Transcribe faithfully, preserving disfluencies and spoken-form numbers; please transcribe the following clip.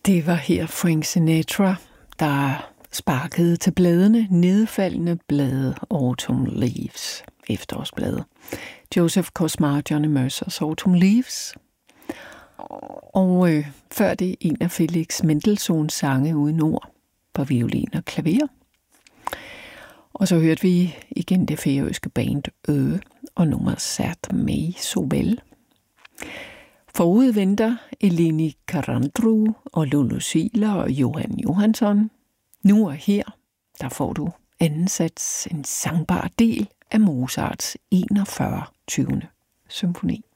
Det var her Frank Sinatra, der sparkede til bladene, nedfaldende blade, Autumn Leaves, efterårsblade. Joseph Kosmar, Johnny Mercers Autumn Leaves. Og øh, før det en af Felix Mendelssohns sange uden ord på violin og klaver. Og så hørte vi igen det færøske band Ø og nummeret Sært mig så vel. Forud venter Eleni Karandru og Lulu Ziegler og Johan Johansson. Nu og her, der får du anden sats, en sangbar del af Mozarts enogfyrre tyvende symfoni.